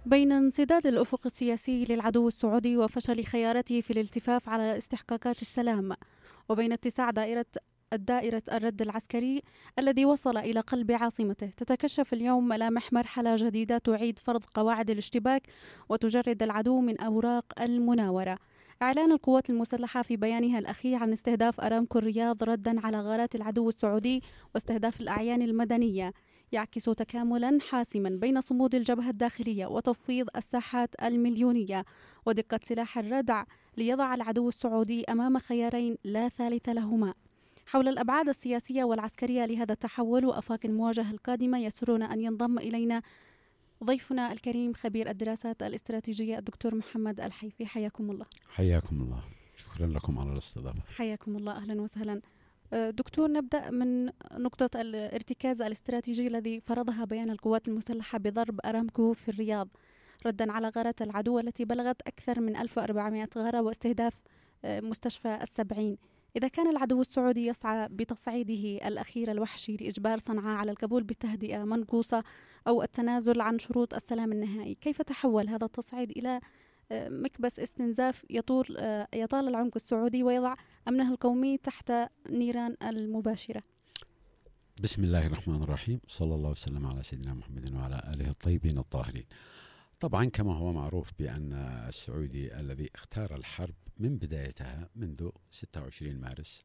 بين انسداد الأفق السياسي للعدو السعودي وفشل خيارته في الالتفاف على استحقاقات السلام، وبين اتساع دائرة الرد العسكري الذي وصل إلى قلب عاصمته، تتكشف اليوم ملامح مرحلة جديدة تعيد فرض قواعد الاشتباك وتجرد العدو من أوراق المناورة. إعلان القوات المسلحة في بيانها الأخير عن استهداف أرامكو الرياض ردًا على غارات العدو السعودي واستهداف الأعيان المدنية يعكس تكاملا حاسما بين صمود الجبهة الداخلية وتفويض الساحات المليونية ودقة سلاح الردع ليضع العدو السعودي أمام خيارين لا ثالث لهما. حول الأبعاد السياسية والعسكرية لهذا التحول وآفاق المواجهة القادمة يسرنا أن ينضم إلينا ضيفنا الكريم خبير الدراسات الاستراتيجية الدكتور محمد الحيفي. حياكم الله. حياكم الله، شكرا لكم على الاستضافة. حياكم الله، أهلا وسهلا. دكتور، نبدأ من نقطة الارتكاز الاستراتيجي الذي فرضها بيان القوات المسلحة بضرب أرامكو في الرياض ردا على غارات العدو التي بلغت أكثر من 1400 غارة واستهداف مستشفى السبعين. إذا كان العدو السعودي يسعى بتصعيده الأخير الوحشي لإجبار صنعاء على القبول بتهدئة منقوصة أو التنازل عن شروط السلام النهائي، كيف تحول هذا التصعيد إلى مكبس استنزاف يطال العمق السعودي ويضع أمنه القومي تحت نيران المباشرة؟ بسم الله الرحمن الرحيم، صلى الله وسلم على سيدنا محمد وعلى آله الطيبين الطاهرين. طبعا كما هو معروف بأن السعودي الذي اختار الحرب من بدايتها منذ 26 مارس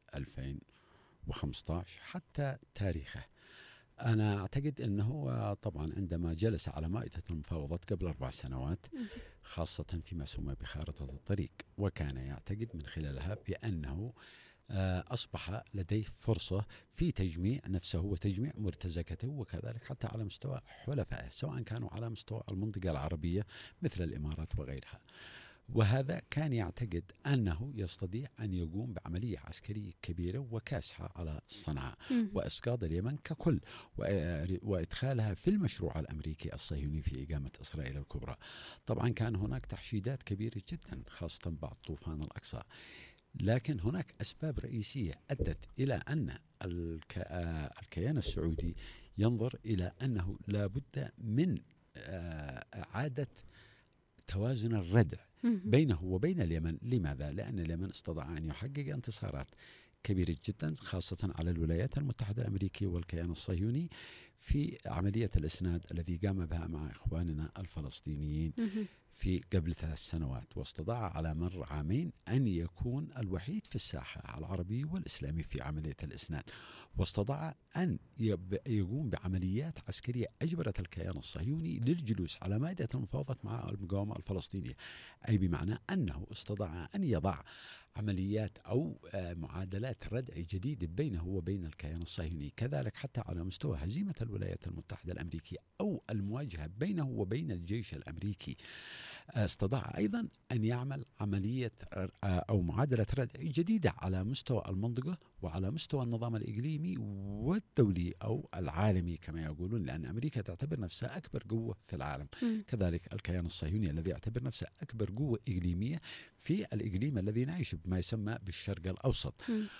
2015 حتى تاريخه، أنا أعتقد أنه طبعا عندما جلس على مائدة المفاوضات قبل 4 سنوات، خاصة فيما سمى بخارطة الطريق، وكان يعتقد من خلالها بأنه أصبح لديه فرصة في تجميع نفسه وتجميع مرتزقته، وكذلك حتى على مستوى حلفائه سواء كانوا على مستوى المنطقة العربية مثل الإمارات وغيرها. وهذا كان يعتقد أنه يستطيع أن يقوم بعملية عسكرية كبيرة وكاسحة على صنعاء وإسقاط اليمن ككل وإدخالها في المشروع الأمريكي الصهيوني في إقامة إسرائيل الكبرى. طبعا كان هناك تحشيدات كبيرة جدا خاصة بعد طوفان الأقصى، لكن هناك أسباب رئيسية أدت إلى أن الكيان السعودي ينظر إلى أنه لا بد من إعادة توازن الردع بينه وبين اليمن. لماذا؟ لأن اليمن استطاع أن يحقق انتصارات كبيرة جدا خاصة على الولايات المتحدة الأمريكية والكيان الصهيوني في عملية الإسناد الذي قام بها مع إخواننا الفلسطينيين في قبل 3 سنوات، واستطاع على مر 2 عام أن يكون الوحيد في الساحة العربي والإسلامي في عملية الإسناد، واستطاع أن يقوم بعمليات عسكرية أجبرت الكيان الصهيوني للجلوس على مائدة المفاوضات مع المقاومة الفلسطينية، أي بمعنى أنه استطاع أن يضع عمليات أو معادلات ردع جديدة بينه وبين الكيان الصهيوني، كذلك حتى على مستوى هزيمة الولايات المتحدة الأمريكية أو المواجهة بينه وبين الجيش الأمريكي. استطاع أيضا أن يعمل عملية أو معادلة ردع جديدة على مستوى المنطقة وعلى مستوى النظام الإقليمي والدولي أو العالمي كما يقولون، لأن أمريكا تعتبر نفسها أكبر قوة في العالم، كذلك الكيان الصهيوني الذي يعتبر نفسه أكبر قوة إقليمية في الإقليم الذي نعيش بما يسمى بالشرق الأوسط.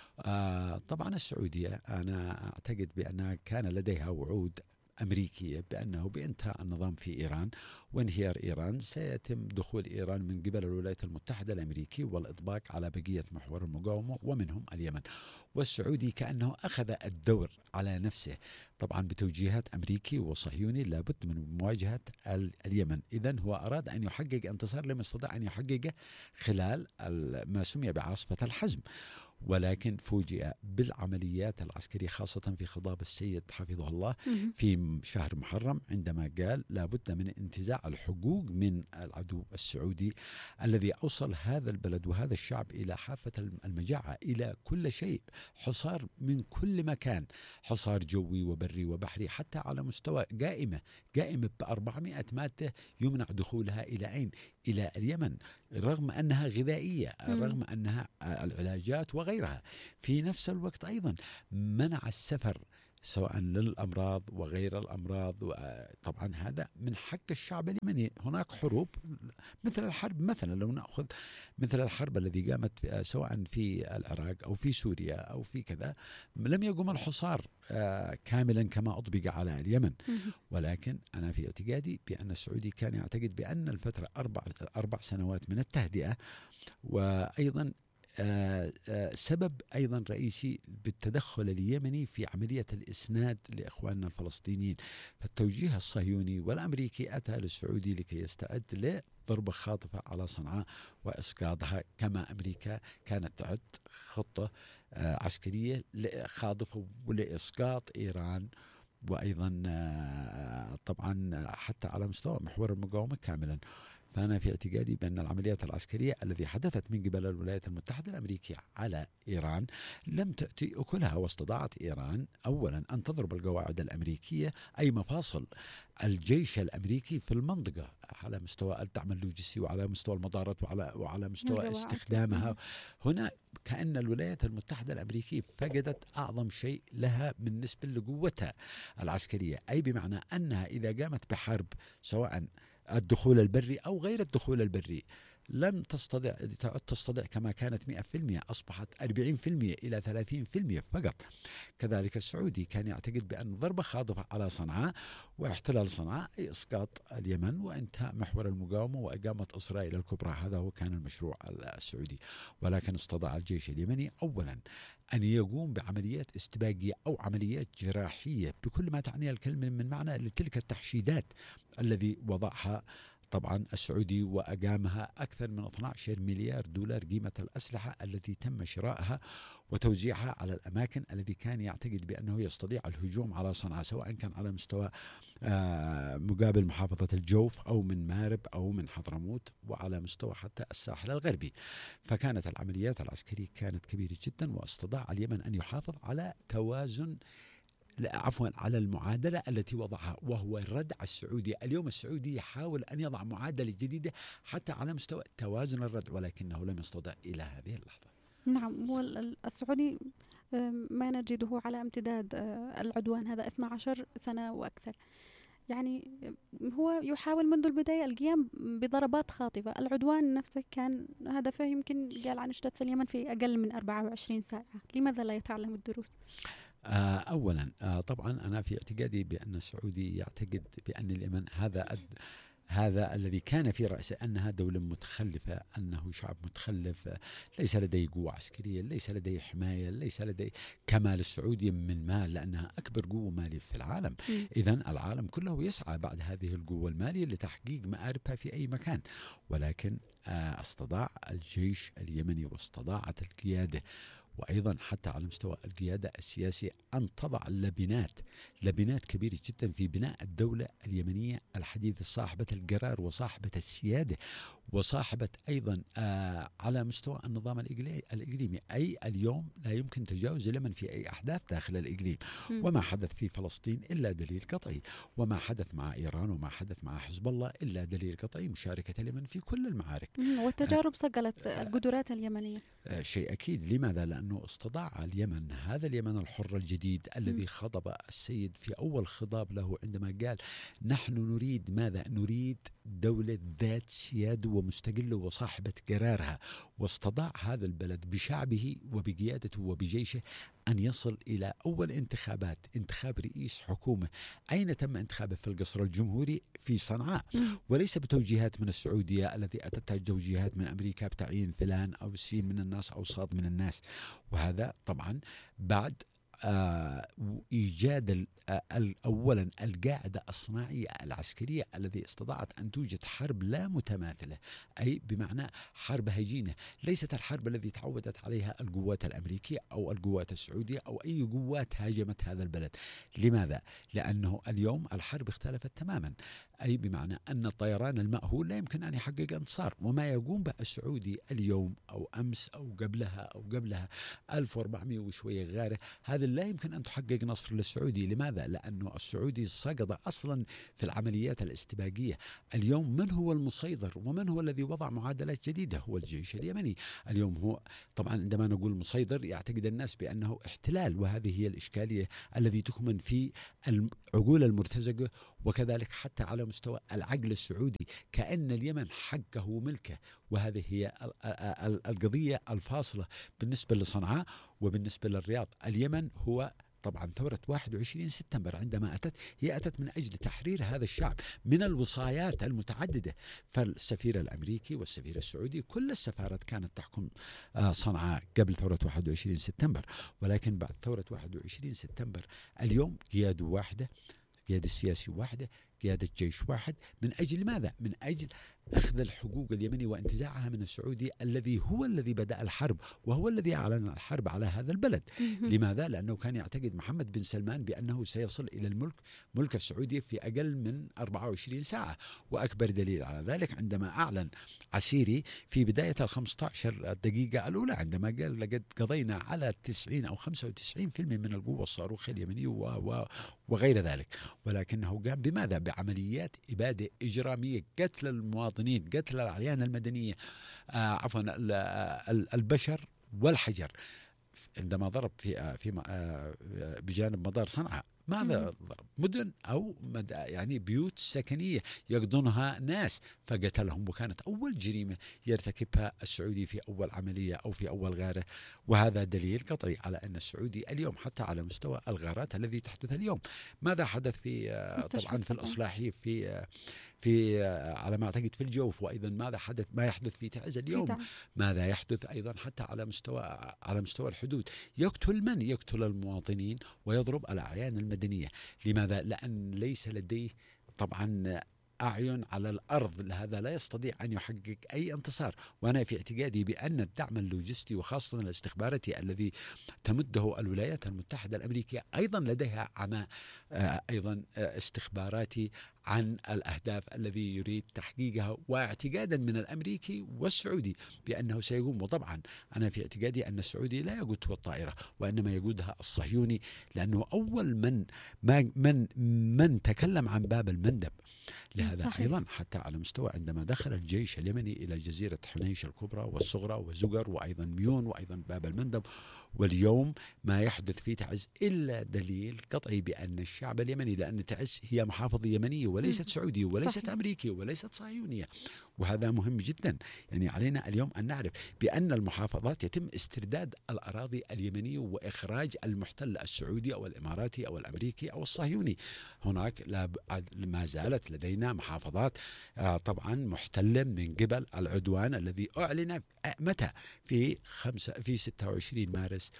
طبعا السعودية أنا أعتقد بأنها كان لديها وعود أمريكية بأنه بانتهاء النظام في إيران وانهيار إيران سيتم دخول إيران من قبل الولايات المتحدة الأمريكية والإطباق على بقية محور المقاومة ومنهم اليمن. والسعودي كأنه أخذ الدور على نفسه طبعا بتوجيهات أمريكي وصهيوني لابد من مواجهة اليمن. إذن هو أراد أن يحقق انتصار لم يستطع أن يحققه خلال ما سمي بعاصفة الحزم، ولكن فوجئ بالعمليات العسكرية خاصة في خضاب السيد حفظه الله في شهر محرم عندما قال لابد من انتزاع الحقوق من العدو السعودي الذي أوصل هذا البلد وهذا الشعب إلى حافة المجاعة، إلى كل شيء، حصار من كل مكان، حصار جوي وبري وبحري، حتى على مستوى قائمة ب400 مادة يمنع دخولها إلى أين؟ إلى اليمن، رغم أنها غذائية، رغم أنها العلاجات وغيرها. في نفس الوقت أيضا منع السفر سواء للأمراض وغير الأمراض. طبعا هذا من حق الشعب اليمني. هناك حروب مثل الحرب، مثلا لو نأخذ مثل الحرب الذي قامت سواء في العراق أو في سوريا أو في كذا، لم يقم الحصار كاملا كما أطبق على اليمن. ولكن أنا في اعتقادي بأن السعودي كان يعتقد بأن الفترة 4 سنوات من التهدئة، وأيضا سبب أيضا رئيسي بالتدخل اليمني في عملية الإسناد لإخواننا الفلسطينيين. فالتوجيه الصهيوني والأمريكي أتى للسعودي لكي يستعد لضربة خاطفة على صنعاء وإسقاطها، كما أمريكا كانت تعد خطة عسكرية خاطفة لإسقاط إيران، وأيضا طبعا حتى على مستوى محور المقاومة كاملا. فأنا في اعتقادي بأن العمليات العسكرية التي حدثت من قبل الولايات المتحدة الأمريكية على إيران لم تأتي أكلها، واستطاعت إيران أولا أن تضرب القواعد الأمريكية أي مفاصل الجيش الأمريكي في المنطقة على مستوى الدعم اللوجستي وعلى مستوى المطارات وعلى مستوى استخدامها. هنا كأن الولايات المتحدة الأمريكية فقدت أعظم شيء لها بالنسبة لقوتها العسكرية، أي بمعنى أنها إذا قامت بحرب سواء الدخول البري أو غير الدخول البري لم تستطيع كما كانت 100%، أصبحت 40% إلى 30% فقط. كذلك السعودي كان يعتقد بأن ضربة خاطفة على صنعاء واحتلال صنعاء أي إسقاط اليمن وانتهاء محور المقاومة وإقامة إسرائيل الكبرى. هذا هو كان المشروع السعودي. ولكن استطاع الجيش اليمني أولا أن يقوم بعمليات استباقية أو عمليات جراحية بكل ما تعنيه الكلمة من معنى لتلك التحشيدات الذي وضعها طبعا السعودي، وأقامها أكثر من 12 مليار دولار قيمة الأسلحة التي تم شرائها وتوزيعها على الأماكن التي كان يعتقد بأنه يستطيع الهجوم على صنعاء، سواء كان على مستوى مقابل محافظة الجوف أو من مارب أو من حضرموت وعلى مستوى حتى الساحل الغربي. فكانت العمليات العسكرية كانت كبيرة جدا، واستطاع اليمن أن يحافظ على توازن على المعادلة التي وضعها، وهو الردع السعودي. اليوم السعودي يحاول أن يضع معادلة جديدة حتى على مستوى توازن الردع، ولكنه لم يستطع إلى هذه اللحظة. نعم، والسعودي ما نجده على امتداد العدوان هذا 12 سنة وأكثر. يعني هو يحاول منذ البداية القيام بضربات خاطفة. العدوان نفسه كان هدفه يمكن قال عن اشتت اليمن في أقل من 24 ساعة. لماذا لا يتعلم الدروس؟ أولا طبعا أنا في اعتقادي بأن السعودي يعتقد بأن اليمن هذا الذي كان في رأسه أنها دولة متخلفة، أنه شعب متخلف، ليس لديه قوة عسكرية، ليس لديه حماية، ليس لديه كمال السعودية من مال، لأنها أكبر قوة مالية في العالم. إذن العالم كله يسعى بعد هذه القوة المالية لتحقيق مآربها في أي مكان. ولكن استطاع الجيش اليمني واستطاعت القيادة وأيضا حتى على مستوى القيادة السياسية أن تضع لبنات كبيرة جدا في بناء الدولة اليمنية الحديثة صاحبة القرار وصاحبة السيادة وصاحبة أيضا على مستوى النظام الإقليمي. أي اليوم لا يمكن تجاوز اليمن في أي أحداث داخل الإقليم. وما حدث في فلسطين إلا دليل قطعي، وما حدث مع إيران وما حدث مع حزب الله إلا دليل قطعي مشاركة اليمن في كل المعارك. والتجارب صقلت القدرات اليمنية. شيء أكيد. لماذا؟ لأنه استطاع اليمن، هذا اليمن الحر الجديد الذي خطب السيد في أول خطاب له عندما قال نحن نريد ماذا؟ نريد دولة ذات سيادة ومستقلة وصاحبة قرارها. واستطاع هذا البلد بشعبه وبقيادته وبجيشه أن يصل إلى أول انتخاب رئيس حكومة. أين تم انتخابه؟ في القصر الجمهوري في صنعاء، وليس بتوجيهات من السعودية التي أتتها توجيهات من أمريكا بتعيين فلان أو سين من الناس أو صاد من الناس. وهذا طبعا بعد إيجاد أولا القاعدة الصناعية العسكرية الذي استطاعت أن توجد حرب لا متماثلة، أي بمعنى حرب هجينة، ليست الحرب التي تعودت عليها القوات الأمريكية أو القوات السعودية أو أي قوات هاجمت هذا البلد. لماذا؟ لأنه اليوم الحرب اختلفت تماما، أي بمعنى أن الطيران المأهول لا يمكن أن يحقق انتصار. وما يقوم به السعودي اليوم أو أمس أو قبلها 1400 وشوية غيره، هذا لا يمكن أن تحقق نصر للسعودي. لماذا؟ لأنه السعودي سقط أصلا في العمليات الاستباقية. اليوم من هو المسيطر ومن هو الذي وضع معادلات جديدة؟ هو الجيش اليمني. اليوم هو طبعا عندما نقول مسيطر يعتقد الناس بأنه احتلال، وهذه هي الإشكالية الذي تكمن في العقول المرتزقة، وكذلك حتى على مستوى العقل السعودي، كأن اليمن حقه وملكه. وهذه هي القضية الفاصلة بالنسبة لصنعاء وبالنسبة للرياض. اليمن هو طبعا ثورة 21 سبتمبر عندما أتت، هي أتت من أجل تحرير هذا الشعب من الوصايات المتعددة. فالسفير الأمريكي والسفير السعودي، كل السفارات كانت تحكم صنعاء قبل ثورة 21 سبتمبر. ولكن بعد ثورة 21 سبتمبر اليوم قيادة واحدة، قيادة سياسي واحدة، قيادة جيش واحد. من أجل ماذا؟ من أجل أخذ الحقوق اليمني وانتزاعها من السعودي الذي هو الذي بدأ الحرب، وهو الذي أعلن الحرب على هذا البلد. لماذا؟ لأنه كان يعتقد محمد بن سلمان بأنه سيصل إلى ملك السعودية في أقل من 24 ساعة. وأكبر دليل على ذلك عندما أعلن عسيري في بداية 15 دقيقة الأولى، عندما قال لقد قضينا على 90 أو 95% من القوة الصاروخية اليمنية وغير ذلك. ولكنه قام بماذا؟ بعمليات إبادة إجرامية، قتل المواطنين، قتل الأعيان المدنية، البشر والحجر. عندما ضرب بجانب مطار صنعاء، ماذا ضرب؟ مدن أو يعني بيوت سكنية يقضونها ناس، فقتلهم. وكانت أول جريمة يرتكبها السعودي في أول عملية أو في أول غارة. وهذا دليل قطعي على أن السعودي اليوم حتى على مستوى الغارات الذي تحدث اليوم. ماذا حدث في طبعا في الإصلاحي في على ما أعتقد في الجوف، وأيضا ما يحدث في تعز اليوم، ماذا يحدث أيضا حتى على مستوى الحدود. يقتل المواطنين ويضرب الأعيان المدنية. لماذا؟ لأن ليس لديه طبعا أعين على الأرض، هذا لا يستطيع أن يحقق أي انتصار. وأنا في اعتقادي بأن الدعم اللوجستي وخاصة الاستخباراتي الذي تمده الولايات المتحدة الأمريكية أيضا لديها عماء أيضا استخباراتي عن الأهداف الذي يريد تحقيقها، واعتقادا من الأمريكي والسعودي بأنه سيقوم. وطبعا أنا في اعتقادي أن السعودي لا يقود الطائرة، وإنما يقودها الصهيوني، لأنه أول من تكلم عن باب المندب لهذا. صحيح. أيضا حتى على مستوى عندما دخل الجيش اليمني إلى جزيرة حنيش الكبرى والصغرى وزقر وأيضا ميون وأيضا باب المندب، واليوم ما يحدث في تعز إلا دليل قطعي بأن الشعب اليمني، لأن تعز هي محافظة يمنية وليست سعودية وليست صحيح. أمريكية وليست صهيونية. وهذا مهم جدا. يعني علينا اليوم أن نعرف بأن المحافظات يتم استرداد الأراضي اليمنية وإخراج المحتل السعودي أو الإماراتي أو الأمريكي أو الصهيوني. هناك ما زالت لدينا محافظات طبعا محتلة من قبل العدوان الذي أعلن متى؟ في 26 مارس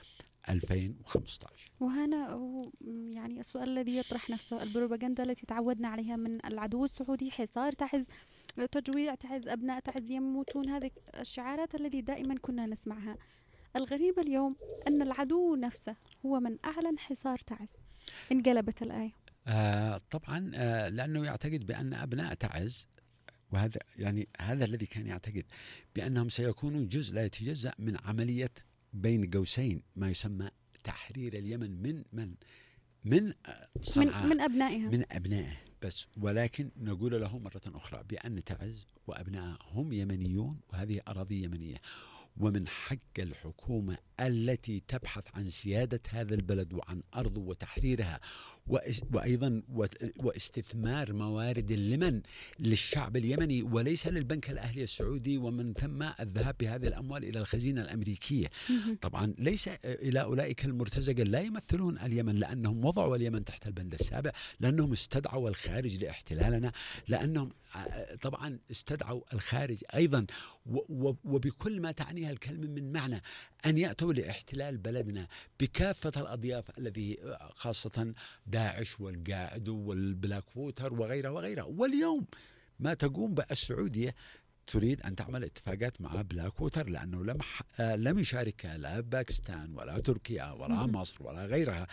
2015. وهنا يعني السؤال الذي يطرح نفسه، البروباغندا التي تعودنا عليها من العدو السعودي، حصار تعز، تجويع تعز، أبناء تعز يموتون، هذه الشعارات التي دائما كنا نسمعها. الغريب اليوم أن العدو نفسه هو من أعلن حصار تعز. انقلبت الآية. طبعا لأنه يعتقد بأن أبناء تعز، وهذا يعني هذا الذي كان يعتقد بأنهم سيكونوا جزء لا يتجزأ من عملية بين قوسين ما يسمى تحرير اليمن من صنعاء، من أبنائها، من أبنائه بس. ولكن نقول له مرة أخرى بأن تعز وأبنائها هم يمنيون، وهذه أراضي يمنية، ومن حق الحكومة التي تبحث عن سيادة هذا البلد وعن أرضه وتحريرها وأيضا واستثمار موارد للشعب اليمني وليس للبنك الأهلي السعودي، ومن ثم الذهاب بهذه الأموال إلى الخزينة الأمريكية. طبعا ليس إلى أولئك المرتزقة لا يمثلون اليمن، لأنهم وضعوا اليمن تحت البند السابع، لأنهم استدعوا الخارج لاحتلالنا، لأنهم طبعا استدعوا الخارج أيضا وبكل ما تعنيها الكلمة من معنى أن يأتوا لاحتلال بلدنا بكافة الأضياف الذي خاصة داعش والقاعد والبلاك ووتر وغيرها. واليوم ما تقوم بالسعودية تريد أن تعمل اتفاقات مع بلاك ووتر، لأنه لم يشاركها لا باكستان ولا تركيا ولا مصر ولا غيرها.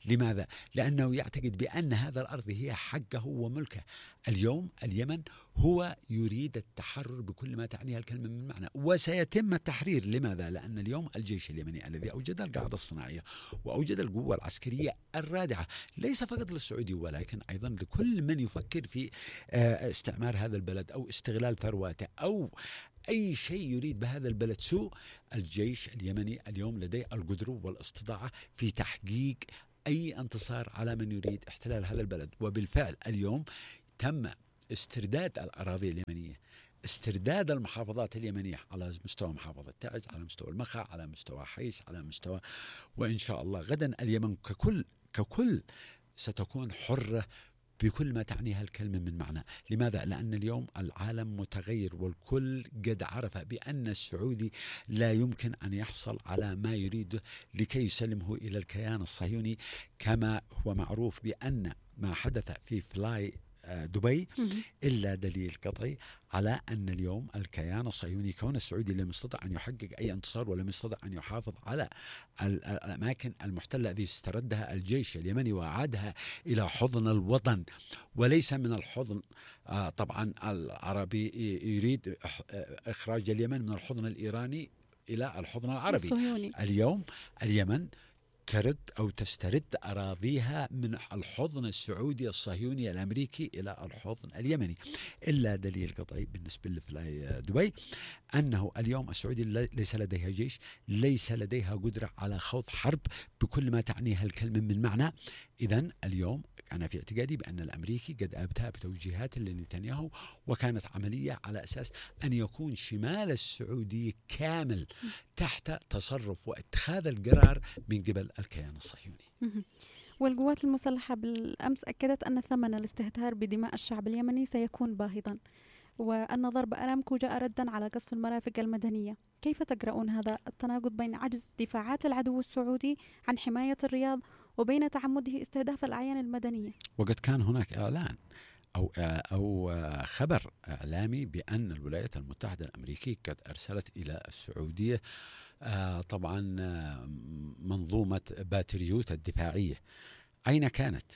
لماذا؟ لأنه يعتقد بأن هذا الأرض هي حقه وملكه. اليوم اليمن هو يريد التحرر بكل ما تعنيها الكلمة من معنى، وسيتم التحرير. لماذا؟ لأن اليوم الجيش اليمني الذي أوجد القاعدة الصناعية وأوجد القوة العسكرية الرادعة ليس فقط للسعودي ولكن أيضا لكل من يفكر في استعمار هذا البلد أو استغلال ثرواته أو أي شيء يريد بهذا البلد سوء. الجيش اليمني اليوم لديه القدرة والاستطاعة في تحقيق أي انتصار على من يريد احتلال هذا البلد. وبالفعل اليوم تم استرداد الأراضي اليمنية، استرداد المحافظات اليمنية على مستوى محافظة تعز، على مستوى المخا، على مستوى حيس، على مستوى، وإن شاء الله غدا اليمن ككل ستكون حرة بكل ما تعنيها الكلمة من معنى. لماذا؟ لأن اليوم العالم متغير والكل قد عرف بأن السعودي لا يمكن أن يحصل على ما يريده لكي يسلمه إلى الكيان الصهيوني، كما هو معروف بأن ما حدث في فلاي دبي إلا دليل قطعي على أن اليوم الكيان الصهيوني كون السعودي لم يستطع أن يحقق أي انتصار ولم يستطع أن يحافظ على الأماكن المحتلة التي استردها الجيش اليمني وأعادها إلى حضن الوطن وليس من الحضن. طبعا العربي يريد إخراج اليمن من الحضن الإيراني إلى الحضن العربي الصهيوني. اليوم اليمن ترد أو تسترد أراضيها من الحضن السعودي الصهيوني الأمريكي إلى الحضن اليمني. إلا دليل قطعي بالنسبة لفلاي دبي أنه اليوم السعودي ليس لديها جيش، ليس لديها قدرة على خوض حرب بكل ما تعنيها الكلمة من معنى. إذن اليوم أنا في اعتقادي بأن الأمريكي قد أبدى بتوجيهات لنتنياهو، وكانت عملية على أساس أن يكون شمال السعودية كامل تحت تصرف واتخاذ القرار من قبل الكيان الصهيوني. والقوات المسلحة بالأمس أكدت أن ثمن الاستهتار بدماء الشعب اليمني سيكون باهظا، وأن ضرب أرامكو جاء ردا على قصف المرافق المدنية. كيف تقرؤون هذا التناقض بين عجز دفاعات العدو السعودي عن حماية الرياض وبين تعمده استهداف الأعيان المدنية؟ وقد كان هناك إعلان أو خبر إعلامي بأن الولايات المتحدة الأمريكية قد أرسلت إلى السعودية طبعا منظومة باتريوت الدفاعية. أين كانت؟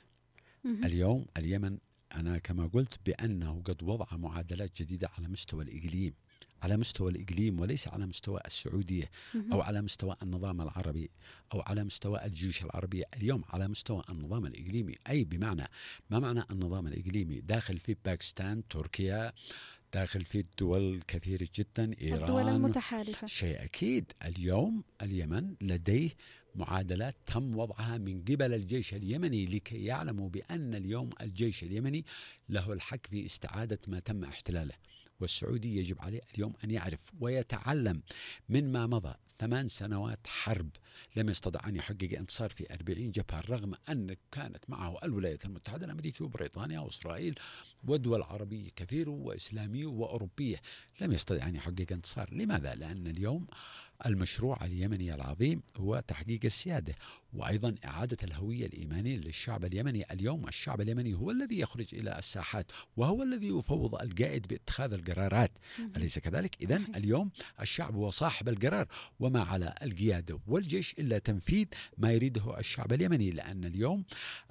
اليوم اليمن أنا كما قلت بأنه قد وضع معادلات جديدة على مستوى الإقليم، على مستوى الإقليم وليس على مستوى السعودية أو على مستوى النظام العربي أو على مستوى الجيوش العربية. اليوم على مستوى النظام الإقليمي، أي بمعنى ما معنى النظام الإقليمي؟ داخل في باكستان، تركيا، داخل في الدول كثيرة جدا، إيران، الدول المتحالفة. شيء أكيد. اليوم اليمن لديه معادلات تم وضعها من قبل الجيش اليمني لكي يعلموا بأن اليوم الجيش اليمني له الحق في استعادة ما تم احتلاله. والسعودي يجب عليه اليوم أن يعرف ويتعلم من ما مضى 8 سنوات حرب لم يستطع أن يحقق انتصار في 40 جبهة، رغم أن كانت معه الولايات المتحدة الأمريكية وبريطانيا وإسرائيل ودول عربية كثيرة وإسلامية وأوروبية، لم يستطع أن يحقق انتصار. لماذا؟ لأن اليوم المشروع اليمني العظيم هو تحقيق السيادة وأيضا إعادة الهوية الإيمانية للشعب اليمني. اليوم الشعب اليمني هو الذي يخرج إلى الساحات وهو الذي يفوض القائد باتخاذ القرارات، أليس كذلك؟ إذن اليوم الشعب هو صاحب القرار، وما على القيادة والجيش إلا تنفيذ ما يريده الشعب اليمني. لأن اليوم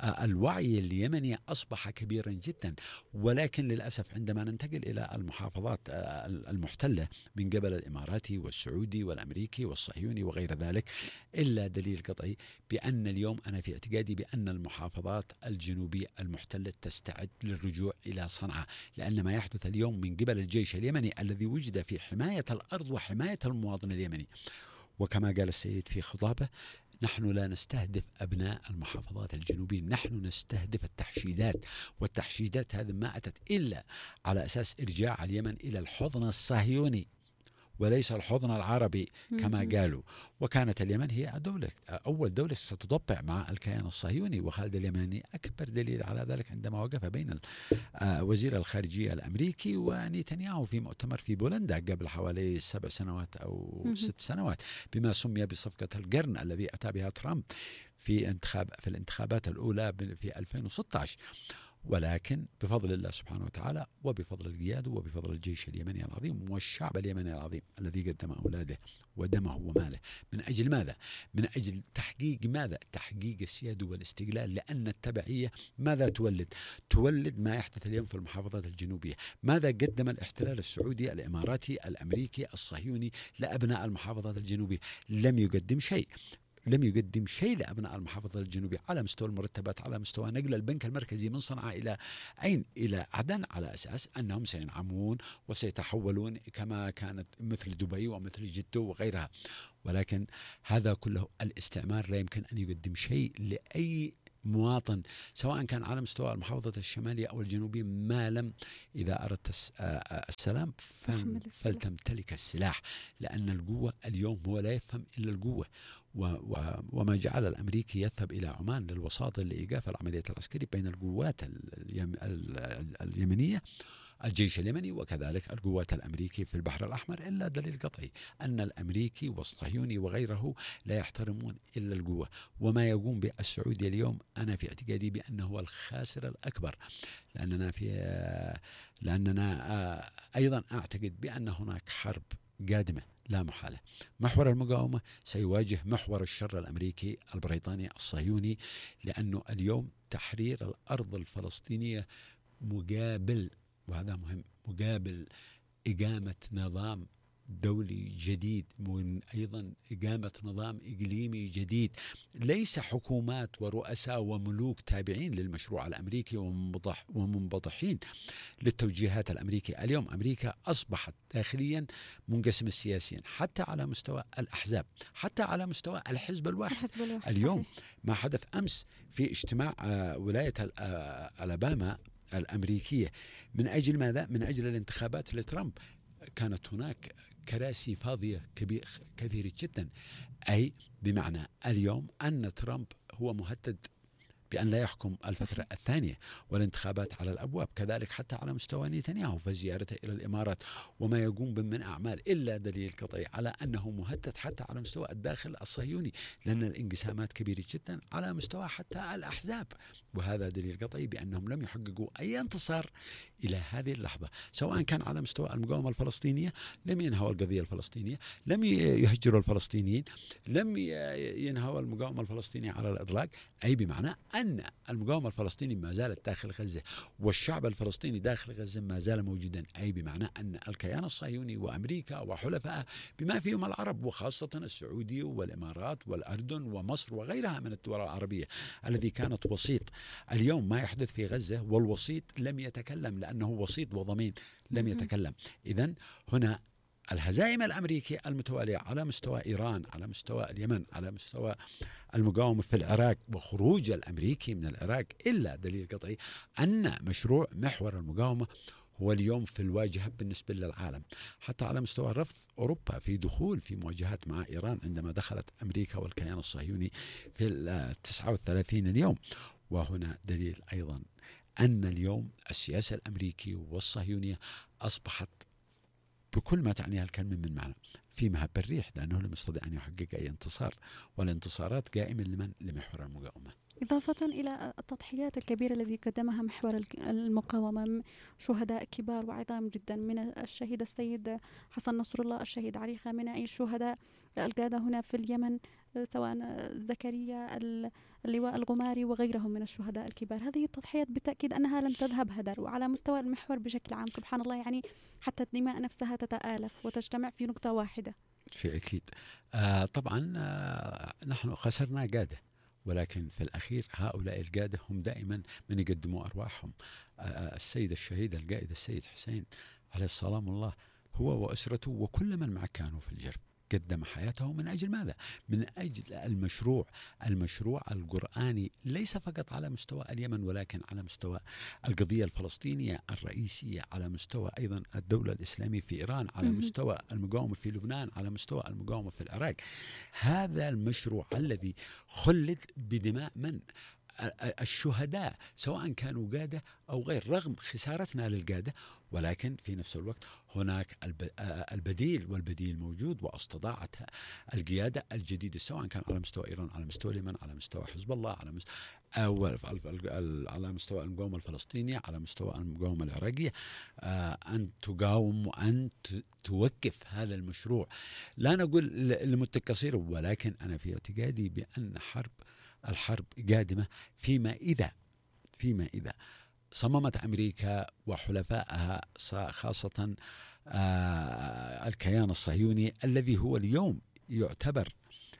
الوعي اليمني أصبح كبيرا جدا، ولكن للأسف عندما ننتقل إلى المحافظات المحتلة من قبل الإماراتي والسعودي والأمريكي والصهيوني وغير ذلك، إلا دليل قطعي بأن اليوم أنا في اعتقادي بأن المحافظات الجنوبية المحتلة تستعد للرجوع إلى صنعاء، لأن ما يحدث اليوم من قبل الجيش اليمني الذي وجد في حماية الأرض وحماية المواطن اليمني. وكما قال السيد في خطابه، نحن لا نستهدف أبناء المحافظات الجنوبية، نحن نستهدف التحشيدات، والتحشيدات هذه ما أتت إلا على أساس إرجاع اليمن إلى الحضن الصهيوني وليس الحضن العربي كما قالوا. وكانت اليمن هي أول دولة ستضبع مع الكيان الصهيوني، وخالد اليماني أكبر دليل على ذلك عندما وقف بين وزير الخارجية الأمريكي ونتنياهو في مؤتمر في بولندا قبل حوالي 7 سنوات أو 6 سنوات بما سمي بصفقة القرن الذي أتى بها ترامب في الانتخابات الأولى في 2016. ولكن بفضل الله سبحانه وتعالى وبفضل القيادة وبفضل الجيش اليمني العظيم والشعب اليمني العظيم الذي قدم أولاده ودمه وماله من أجل ماذا؟ من أجل تحقيق ماذا؟ تحقيق السيادة والاستقلال. لأن التبعية ماذا تولد؟ تولد ما يحدث اليوم في المحافظات الجنوبية. ماذا قدم الاحتلال السعودي الإماراتي الأمريكي الصهيوني لأبناء المحافظات الجنوبية؟ لم يقدم شيء. لم يقدم شيء لأبناء المحافظة الجنوبية على مستوى المرتبات، على مستوى نقل البنك المركزي من صنعاء إلى أين؟ إلى عدن، على أساس أنهم سينعمون وسيتحولون كما كانت مثل دبي ومثل جدة وغيرها. ولكن هذا كله الاستعمار لا يمكن أن يقدم شيء لأي مواطن، سواء كان على مستوى المحافظة الشمالية أو الجنوبية، ما لم إذا أردت السلام فلتمتلك السلاح. لأن القوة اليوم هو لا يفهم إلا القوة. وما جعل الأمريكي يذهب إلى عمان للوساطة لإيقاف العملية العسكرية بين القوات اليمنية، الجيش اليمني وكذلك القوات الأمريكي في البحر الأحمر، إلا دليل قطعي أن الأمريكي والصهيوني وغيره لا يحترمون إلا القوة. وما يقوم به السعودية اليوم أنا في اعتقادي بأنه هو الخاسر الأكبر، لأننا أيضا أعتقد بأن هناك حرب قادمة لا محالة. محور المقاومة سيواجه محور الشر الأمريكي البريطاني الصهيوني، لأنه اليوم تحرير الأرض الفلسطينية مقابل، وهذا مهم، مقابل إقامة نظام دولي جديد، أيضا إقامة نظام إقليمي جديد، ليس حكومات ورؤساء وملوك تابعين للمشروع الأمريكي ومنبطحين للتوجيهات الأمريكية. اليوم أمريكا أصبحت داخليا منقسمة سياسيا، حتى على مستوى الأحزاب، حتى على مستوى الحزب الواحد. اليوم صحيح. ما حدث أمس في اجتماع ولاية ألاباما الأمريكية من أجل ماذا؟ من أجل الانتخابات لترامب. كانت هناك كراسي فاضية كثيرة جدا، أي بمعنى اليوم أن ترامب هو مهدد بأن لا يحكم الفترة الثانية، والانتخابات على الأبواب. كذلك حتى على مستوى نتنياهو في زيارته إلى الإمارات وما يقوم من أعمال، إلا دليل قطعي على أنه مهدد حتى على مستوى الداخل الصهيوني، لأن الانقسامات كبيرة جدا على مستوى حتى الأحزاب. وهذا دليل قطعي بأنهم لم يحققوا أي انتصار إلى هذه اللحظة، سواء كان على مستوى المقاومة الفلسطينية، لم ينهوا القضية الفلسطينية، لم يهجروا الفلسطينيين، لم ينهوا المقاومة الفلسطينية على الإطلاق، أي بمعنى أن المقاومة الفلسطينية ما زالت داخل غزة، والشعب الفلسطيني داخل غزة ما زال موجودا، أي بمعنى أن الكيان الصهيوني وأمريكا وحلفائها بما فيهم العرب، وخاصة السعودية والإمارات والأردن ومصر وغيرها من الدول العربية الذي كانت وسيط. اليوم ما يحدث في غزة والوسيط لم يتكلم، لأنه وسيط وضمين لم يتكلم. إذن هنا الهزائم الأمريكية المتوالية على مستوى إيران، على مستوى اليمن، على مستوى المقاومة في العراق، وخروج الأمريكي من العراق، إلا دليل قطعي أن مشروع محور المقاومة هو اليوم في الواجهة بالنسبة للعالم. حتى على مستوى رفض أوروبا في دخول في مواجهات مع إيران عندما دخلت أمريكا والكيان الصهيوني في 39 اليوم. وهنا دليل أيضا أن اليوم السياسة الأمريكية والصهيونية أصبحت بكل ما تعنيها الكلمة من معنى في مهب الريح، لأنه لم يستطيع أن يحقق أي انتصار، والانتصارات قائمة لمحور المقاومة. إضافة إلى التضحيات الكبيرة التي قدمها محور المقاومة، شهداء كبار وعظام جدا، من الشهيد السيد حسن نصر الله، الشهيد علي خامنئي، الشهداء القادة هنا في اليمن سواء زكريا، اللواء الغماري وغيرهم من الشهداء الكبار. هذه التضحيات بالتأكيد أنها لن تذهب هدر. وعلى مستوى المحور بشكل عام سبحان الله، يعني حتى الدماء نفسها تتآلف وتجتمع في نقطة واحدة. في أكيد. طبعا نحن خسرنا قادة، ولكن في الأخير هؤلاء القادة هم دائما من يقدموا أرواحهم. السيد الشهيد القائد السيد حسين عليه السلام الله، هو وأسرته وكل من معه كانوا في الجرب، قدم حياته من أجل ماذا؟ من أجل المشروع القرآني، ليس فقط على مستوى اليمن، ولكن على مستوى القضية الفلسطينية الرئيسية، على مستوى أيضا الدولة الإسلامية في إيران، على مستوى المقاومة في لبنان، على مستوى المقاومة في العراق. هذا المشروع الذي خلد بدماء من؟ الشهداء، سواء كانوا قادة أو غير، رغم خسارتنا للقادة، ولكن في نفس الوقت هناك البديل، والبديل موجود، واستطاعت القيادة الجديدة، سواء كان على مستوى إيران، على مستوى اليمن، على مستوى حزب الله، على مستوى أو على مستوى المقاومة الفلسطينية، على مستوى المقاومة العراقية، أن تقاوم وأن توقف هذا المشروع. لا نقول لمدة قصيرة، ولكن أنا في اعتقادي بأن الحرب قادمة فيما إذا صممت أمريكا وحلفائها، خاصة الكيان الصهيوني الذي هو اليوم يعتبر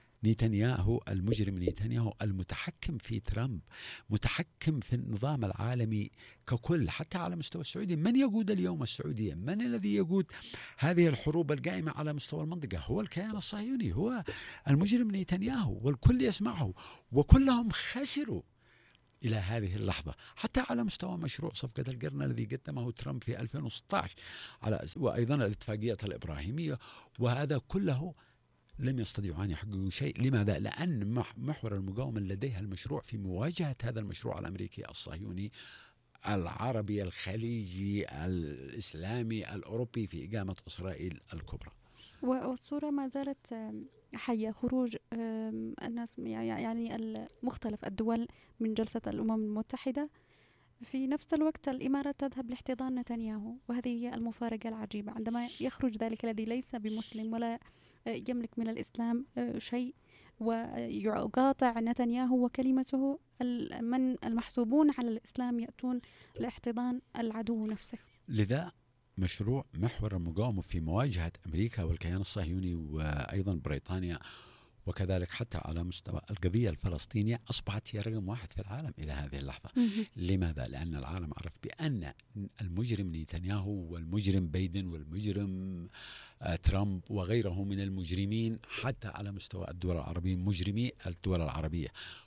المجرم نتنياهو المتحكم في ترامب، متحكم في النظام العالمي ككل، حتى على مستوى السعودية. من يقود اليوم السعودية؟ من الذي يقود هذه الحروب القائمة على مستوى المنطقة؟ هو الكيان الصهيوني، هو المجرم نتنياهو، والكل يسمعه، وكلهم خسروا إلى هذه اللحظة. حتى على مستوى مشروع صفقة القرن الذي قدمه ترامب في 2016 وأيضا الاتفاقية الإبراهيمية، وهذا كله لم يستطيعوا أن يحققوا شيء. لماذا؟ لأن محور المقاومة لديها المشروع في مواجهة هذا المشروع الأمريكي الصهيوني العربي الخليجي الإسلامي الأوروبي في إقامة إسرائيل الكبرى. والصورة ما زالت حية. خروج الناس يعني مختلف الدول من جلسة الأمم المتحدة، في نفس الوقت الإمارات تذهب لاحتضان نتنياهو، وهذه هي المفارقة العجيبة. عندما يخرج ذلك الذي ليس بمسلم ولا يملك من الإسلام شيء ويقاطع نتنياهو وكلمته، من المحسوبون على الإسلام يأتون لاحتضان العدو نفسه. لذا مشروع محور المقاومة في مواجهة أمريكا والكيان الصهيوني وأيضا بريطانيا، وكذلك حتى على مستوى القضية الفلسطينية، أصبحت هي رقم 1 في العالم إلى هذه اللحظة. لماذا؟ لأن العالم عرف بأن المجرم نتنياهو والمجرم بايدن والمجرم ترامب وغيره من المجرمين، حتى على مستوى الدول العربية، مجرمي الدول العربية،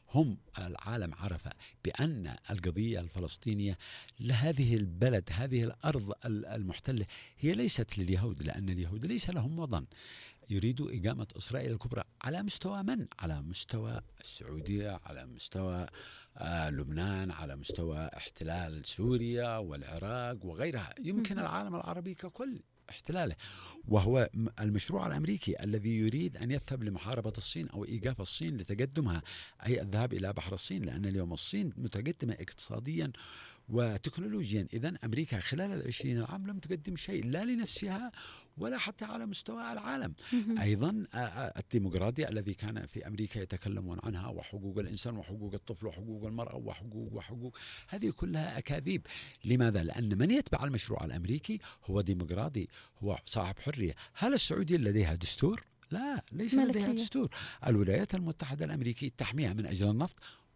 العالم عرف بأن القضية الفلسطينية لهذه البلد، هذه الأرض المحتلة، هي ليست لليهود، لأن اليهود ليس لهم وطن. يريدوا إقامة إسرائيل الكبرى على مستوى من؟ على مستوى السعودية، على مستوى لبنان، على مستوى احتلال سوريا والعراق وغيرها، يمكن العالم العربي ككل احتلاله. وهو المشروع الأمريكي الذي يريد أن يذهب لمحاربة الصين أو إيقاف الصين لتقدمها، أي الذهاب إلى بحر الصين، لأن اليوم الصين متقدمة اقتصاديا وتكنولوجيا. إذن أمريكا خلال 20 عام لم تقدم شيء، لا لنفسها ولا حتى على مستوى العالم. أيضا الديمقراطية الذي كان في أمريكا يتكلمون عنها، وحقوق الإنسان وحقوق الطفل وحقوق المرأة وحقوق هذه كلها أكاذيب. لماذا؟ لأن من يتبع المشروع الأمريكي هو ديمقراطي، هو صاحب حرية. هل السعودية لديها دستور؟ لا، ليس لديها دستور. الولايات المتحدة الأمريكية تحميها من أجل النفط،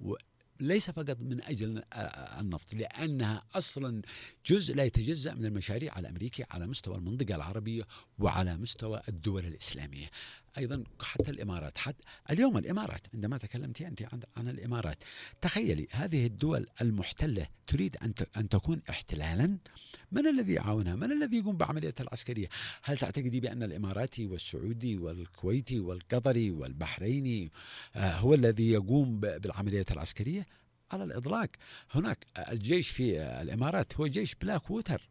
ليس فقط من أجل النفط، لأنها أصلا جزء لا يتجزأ من المشاريع الأمريكية على مستوى المنطقة العربية وعلى مستوى الدول الإسلامية. أيضا حتى الإمارات، حتى اليوم الإمارات، عندما تكلمت أنت عن الإمارات، تخيلي هذه الدول المحتلة تريد أن تكون احتلالا. من الذي يعاونها؟ من الذي يقوم بعملية العسكرية؟ هل تعتقدي بأن الإماراتي والسعودي والكويتي والقطري والبحريني هو الذي يقوم بالعملية العسكرية؟ على الإطلاق. هناك الجيش في الإمارات هو جيش بلاك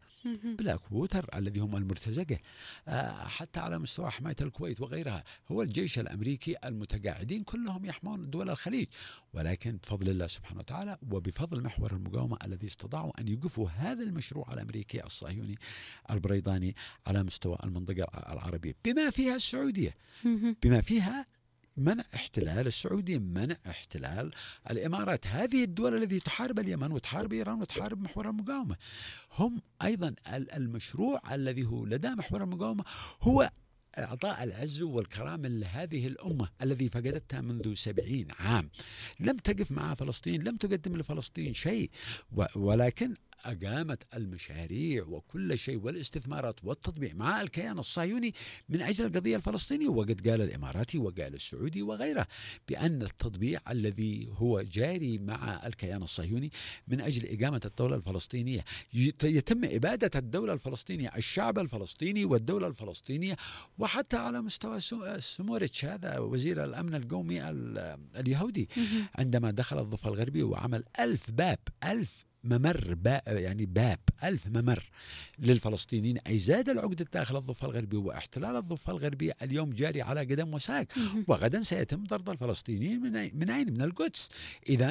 ووتر الذي هم المرتزقة. حتى على مستوى حماية الكويت وغيرها هو الجيش الأمريكي، المتقاعدين كلهم يحمون دول الخليج. ولكن بفضل الله سبحانه وتعالى وبفضل محور المقاومة الذي استطاعوا أن يوقفوا هذا المشروع الأمريكي الصهيوني البريطاني على مستوى المنطقة العربية، بما فيها السعودية، بما فيها منع احتلال السعودية، منع احتلال الإمارات، هذه الدول التي تحارب اليمن وتحارب إيران وتحارب محور المقاومة. هم أيضا المشروع الذي هو لدى محور المقاومة هو إعطاء العز والكرامة لهذه الأمة الذي فقدتها منذ 70 عام. لم تقف مع فلسطين، لم تقدم لفلسطين شيء، ولكن أقامت المشاريع وكل شيء والاستثمارات والتطبيع مع الكيان الصهيوني من أجل القضية الفلسطينية. وقد قال الإماراتي وقال السعودي وغيره بأن التطبيع الذي هو جاري مع الكيان الصهيوني من أجل إقامة الدولة الفلسطينية، يتم إبادة الدولة الفلسطينية، الشعب الفلسطيني والدولة الفلسطينية. وحتى على مستوى سموريتش، هذا وزير الأمن القومي اليهودي، عندما دخل الضفة الغربية وعمل 1000 باب، 1000 ممر، يعني باب 1000 ممر للفلسطينيين، أي زاد العقدة داخل الضفة الغربية. واحتلال الضفة الغربية اليوم جاري على قدم وساق، وغدا سيتم طرد الفلسطينيين من أين؟ من القدس. إذن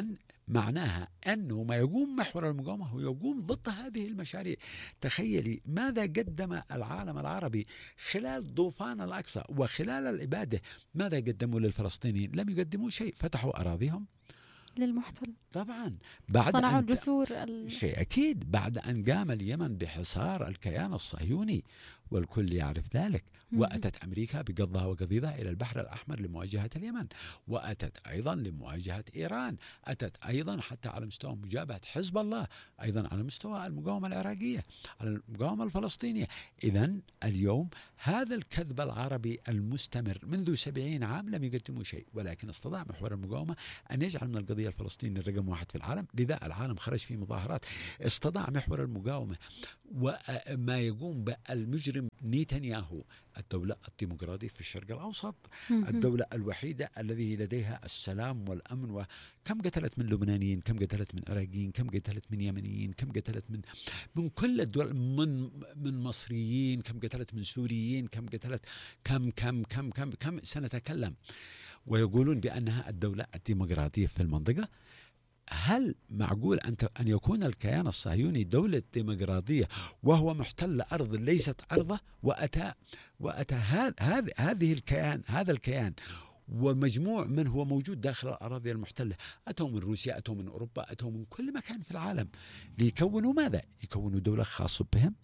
معناها أنه ما يقوم محور المقاومة هو يقوم ضد هذه المشاريع. تخيلي ماذا قدم العالم العربي خلال طوفان الأقصى وخلال الإبادة، ماذا قدموا للفلسطينيين؟ لم يقدموا شيء، فتحوا أراضيهم للمحتل، طبعا بعد صنعوا أن الجسور شيء أكيد بعد أن قام اليمن بحصار الكيان الصهيوني والكل يعرف ذلك. وأتت أمريكا بقضها وقضيضها إلى البحر الأحمر لمواجهة اليمن، وأتت أيضا لمواجهة إيران، أتت أيضا حتى على مستوى مجابهة حزب الله، أيضا على مستوى المقاومة العراقية، المقاومة الفلسطينية. إذن اليوم هذا الكذب العربي المستمر منذ 70 عام لم يقدموا شيء، ولكن استطاع محور المقاومة أن يجعل من القضية الفلسطينية رقم 1 في العالم، لذا العالم خرج في مظاهرات. استطاع محور المقاومة وما يقوم بالمجرم نيتنياهو، الدولة الديمقراطية في الشرق الأوسط، الدولة الوحيدة الذي لديها السلام والأمن. وكم قتلت من لبنانيين، كم قتلت من عراقيين، كم قتلت من يمنيين، كم قتلت من كل الدول، من مصريين، كم قتلت من سوريين، كم قتلت كم سنتكلم ويقولون بأنها الدولة الديمقراطية في المنطقة. هل معقول أن يكون الكيان الصهيوني دولة ديمقراطية وهو محتل أرض ليست أرضه؟ وأتى هذا الكيان ومجموع من هو موجود داخل الأراضي المحتلة، أتوا من روسيا، أتوا من أوروبا، أتوا من كل مكان في العالم ليكونوا ماذا؟ يكونوا دولة خاصة بهم.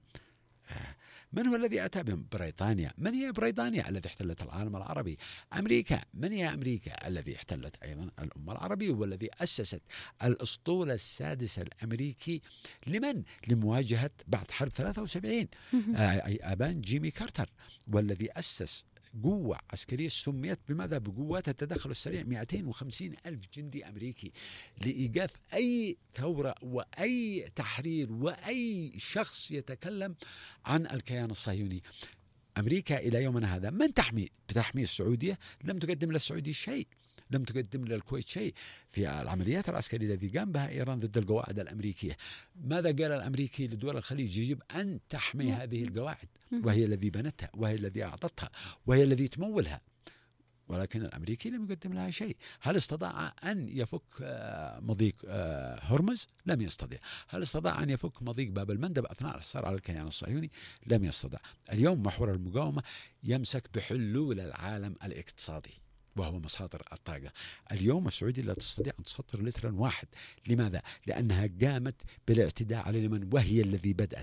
من هو الذي أتى بهم؟ بريطانيا. من هي بريطانيا التي احتلت العالم العربي؟ أمريكا. من هي أمريكا الذي احتلت أيضا الأمة العربية والذي أسست الأسطول السادس الأمريكي لمن؟ لمواجهة بعد حرب 73 أبان جيمي كارتر، والذي أسس قوة عسكرية سميت بماذا؟ بقوات التدخل السريع. 250 ألف جندي أمريكي لإيقاف أي ثورة وأي تحرير وأي شخص يتكلم عن الكيان الصهيوني. أمريكا إلى يومنا هذا من بتحمي السعودية؟ لم تقدم للسعودية شيء، لم تقدم للكويت شيء في العمليات العسكرية التي قام بها إيران ضد القواعد الأمريكية. ماذا قال الأمريكي لدول الخليج؟ يجب أن تحمي هذه القواعد، وهي الذي بنتها، وهي الذي أعطتها، وهي الذي تمولها، ولكن الأمريكي لم يقدم لها شيء. هل استطاع أن يفك مضيق هرمز؟ لم يستطيع. هل استطاع أن يفك مضيق باب المندب أثناء الحصار على الكيان الصهيوني؟ لم يستطع. اليوم محور المقاومة يمسك بحلول العالم الاقتصادي وهو مصادر الطاقة. اليوم السعودية لا تستطيع أن تسطر لترا واحد. لماذا؟ لأنها قامت بالاعتداء على اليمن، وهي الذي بدأت.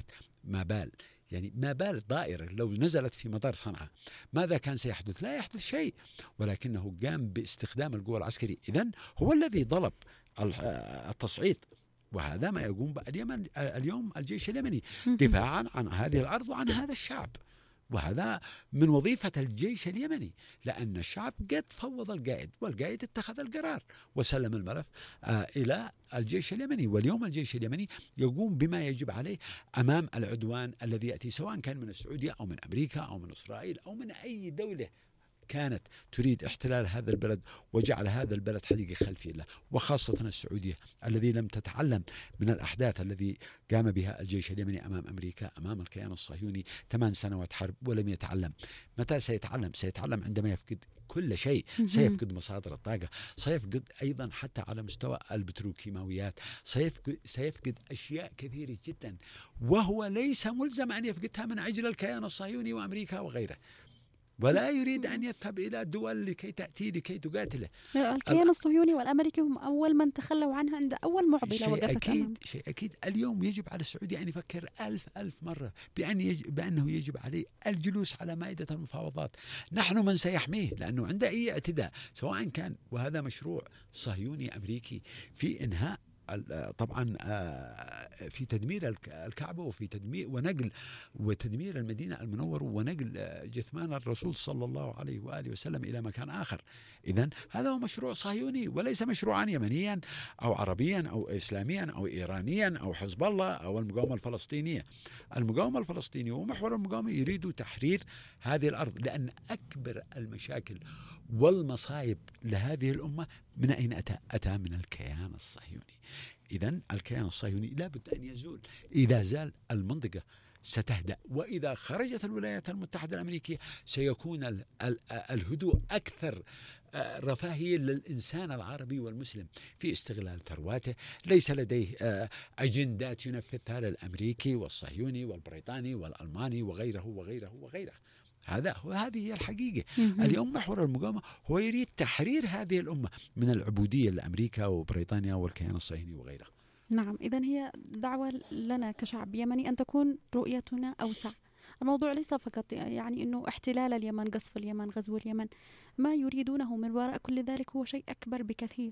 ما بال ضائرة لو نزلت في مطار صنعاء ماذا كان سيحدث؟ لا يحدث شيء، ولكنه قام باستخدام القوى العسكرية. إذن هو الذي طلب التصعيد، وهذا ما يقوم اليوم الجيش اليمني دفاعا عن هذه الأرض وعن هذا الشعب. وهذا من وظيفة الجيش اليمني، لأن الشعب قد فوض القائد، والقائد اتخذ القرار وسلم الملف إلى الجيش اليمني. واليوم الجيش اليمني يقوم بما يجب عليه أمام العدوان الذي يأتي سواء كان من السعودية أو من أمريكا أو من إسرائيل أو من أي دولة كانت تريد احتلال هذا البلد وجعل هذا البلد حديقة خلفية له، وخاصة السعودية الذي لم تتعلم من الأحداث الذي قام بها الجيش اليمني أمام أمريكا، أمام الكيان الصهيوني. 8 سنوات حرب ولم يتعلم. متى سيتعلم؟ سيتعلم عندما يفقد كل شيء، سيفقد مصادر الطاقة، سيفقد أيضا حتى على مستوى البتروكيماويات، سيفقد أشياء كثيرة جدا، وهو ليس ملزم أن يفقدها من أجل الكيان الصهيوني وأمريكا وغيره، ولا يريد أن يذهب إلى دول لكي تقاتله. الكيان الصهيوني والأمريكي هم أول من تخلوا عنها عند أول معضلة وقفت أمامه. شيء أكيد. اليوم يجب على السعودية أن يفكر ألف مرة بأنه يجب عليه الجلوس على مائدة المفاوضات. نحن من سيحميه، لأنه عند أي اعتداء سواء كان، وهذا مشروع صهيوني أمريكي في إنهاء طبعا في تدمير الكعبة وفي تدمير ونقل وتدمير المدينة المنورة ونقل جثمان الرسول صلى الله عليه وآله وسلم إلى مكان آخر. إذن هذا هو مشروع صهيوني وليس مشروعا يمنيا أو عربيا أو إسلاميا أو إيرانيا أو حزب الله أو المقاومة الفلسطينية. المقاومة الفلسطينية ومحور المقاومة يريدوا تحرير هذه الأرض، لأن أكبر المشاكل والمصائب لهذه الأمة من أين أتى من الكيان الصهيوني. إذن الكيان الصهيوني لا بد أن يزول. إذا زال المنطقة ستهدأ، وإذا خرجت الولايات المتحدة الأمريكية سيكون الهدوء أكثر رفاهية للإنسان العربي والمسلم في استغلال ثرواته. ليس لديه أجندات ينفذها للأمريكي والصهيوني والبريطاني والألماني وغيره وغيره وغيره. هذه هي الحقيقة. اليوم محور المقاومة هو يريد تحرير هذه الأمة من العبودية لأمريكا وبريطانيا والكيان الصهيوني وغيره. نعم، إذن هي دعوة لنا كشعب يمني أن تكون رؤيتنا أوسع. الموضوع ليس فقط يعني أنه احتلال اليمن، قصف اليمن، غزو اليمن. ما يريدونه من وراء كل ذلك هو شيء أكبر بكثير.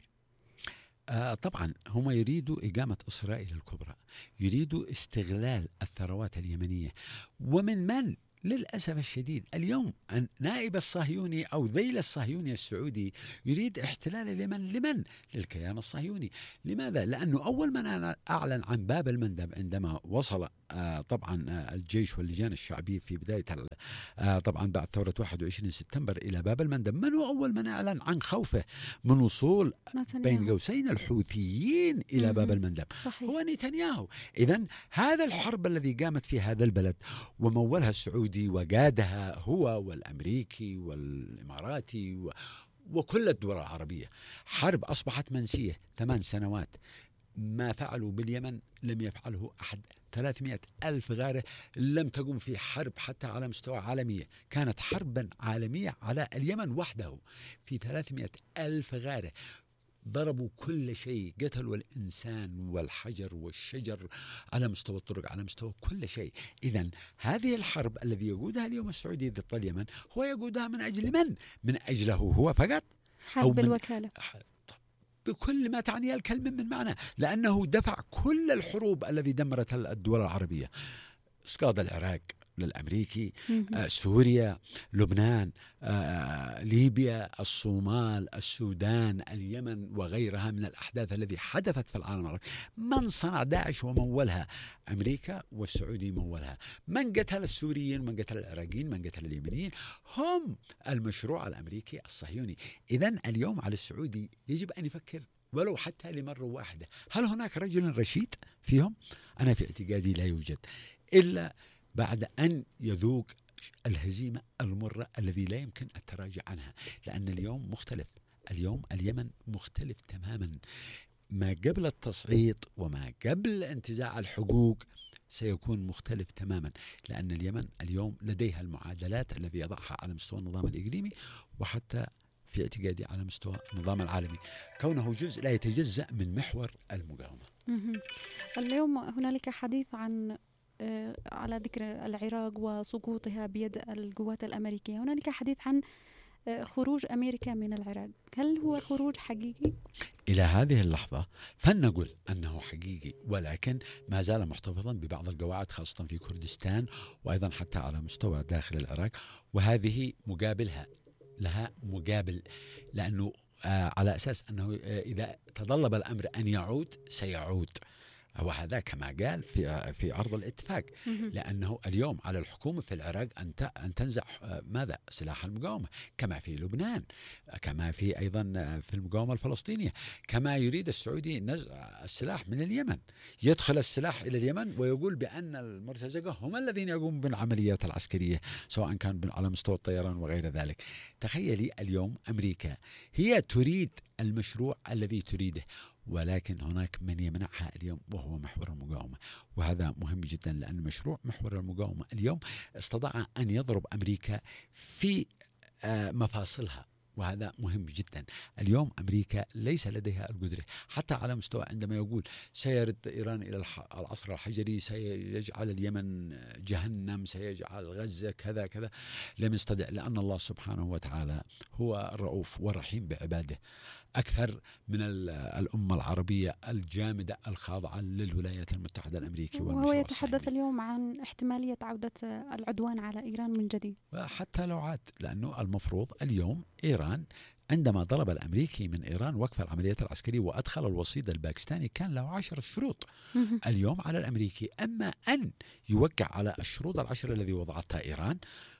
طبعا هم يريدوا إقامة إسرائيل الكبرى، يريدوا استغلال الثروات اليمنية. من للأسف الشديد اليوم نائب الصهيوني أو ذيل الصهيوني السعودي يريد احتلال اليمن. لمن؟ للكيان الصهيوني. لماذا؟ لأنه أول من أعلن عن باب المندب عندما وصل طبعا الجيش واللجان الشعبية في بداية طبعا بعد ثورة 21 سبتمبر إلى باب المندب، من هو أول من أعلن عن خوفه من وصول بين قوسين الحوثيين إلى باب المندب؟ صحيح. هو نتنياهو. إذن هذا الحرب الذي قامت في هذا البلد ومولها السعودي وقادها هو والأمريكي والإماراتي وكل الدول العربية، حرب أصبحت منسية 8 سنوات. ما فعلوا باليمن لم يفعله أحد. 300,000 غارة لم تقم في حرب حتى على مستوى عالمي، كانت حربا عالمية على اليمن وحده. في 300,000 غارة ضربوا كل شيء، قتلوا الإنسان والحجر والشجر على مستوى الطرق، على مستوى كل شيء. إذن هذه الحرب الذي يقودها اليوم السعودي ضد اليمن هو يقودها من أجل من؟ من أجله هو فقط؟ حرب الوكالة بكل ما تعنيه الكلمة من معنى، لأنه دفع كل الحروب التي دمرت الدول العربية. اسقاط العراق للأمريكي، سوريا، لبنان، ليبيا، الصومال، السودان، اليمن وغيرها من الأحداث التي حدثت في العالم العربي. من صنع داعش ومولها؟ أمريكا والسعودي مولها. من قتل السوريين، من قتل العراقيين، من قتل اليمنيين؟ هم المشروع الأمريكي الصهيوني. إذن اليوم على السعودي يجب أن يفكر ولو حتى لمرة واحدة، هل هناك رجل رشيد فيهم؟ أنا في اعتقادي لا يوجد، إلا بعد أن يذوق الهزيمة المرة الذي لا يمكن التراجع عنها. لأن اليوم مختلف، اليوم اليمن مختلف تماما. ما قبل التصعيد وما قبل انتزاع الحقوق سيكون مختلف تماما، لأن اليمن اليوم لديها المعادلات التي يضعها على مستوى النظام الإقليمي وحتى في اعتقادي على مستوى النظام العالمي، كونه جزء لا يتجزأ من محور المقاومة. اليوم هنالك حديث عن على ذكر العراق وسقوطها بيد القوات الأمريكية، هنالك حديث عن خروج أمريكا من العراق. هل هو خروج حقيقي؟ إلى هذه اللحظة فلنقل أنه حقيقي، ولكن ما زال محتفظا ببعض القواعد خاصة في كردستان وأيضا حتى على مستوى داخل العراق، وهذه مقابلها لها مقابل، لأنه على أساس أنه إذا تطلب الأمر أن يعود سيعود، وهذا كما قال في عرض الاتفاق. لأنه اليوم على الحكومة في العراق أن تنزع ماذا؟ سلاح المقاومة، كما في لبنان، كما في أيضا في المقاومة الفلسطينية، كما يريد السعودي نزع السلاح من اليمن. يدخل السلاح إلى اليمن ويقول بأن المرتزقة هم الذين يقومون بالعمليات العسكرية سواء كان على مستوى الطيران وغير ذلك. تخيلي اليوم أمريكا هي تريد المشروع الذي تريده، ولكن هناك من يمنعها اليوم وهو محور المقاومة. وهذا مهم جدا، لأن مشروع محور المقاومة اليوم استطاع أن يضرب أمريكا في مفاصلها، وهذا مهم جدا. اليوم أمريكا ليس لديها القدرة حتى على مستوى عندما يقول سيرد إيران إلى العصر الحجري، سيجعل اليمن جهنم، سيجعل غزة كذا كذا، لم يستطع، لأن الله سبحانه وتعالى هو الرؤوف والرحيم بعباده أكثر من الأمة العربية الجامدة الخاضعة للولايات المتحدة الأمريكية. وهو يتحدث اليوم عن احتمالية عودة العدوان على إيران من جديد، حتى لو عاد، لأنه المفروض اليوم إيران عندما طلب الأمريكي من إيران وقف العمليات العسكرية وأدخل الوسيط الباكستاني كان له 10 شروط. اليوم على الأمريكي أما أن يوقع على الشروط 10 الذي وضعتها إيران